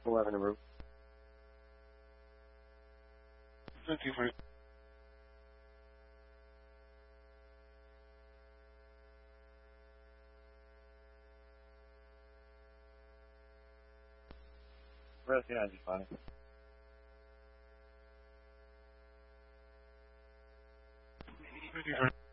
11 en route. Thank you for Rest 95. Thank you for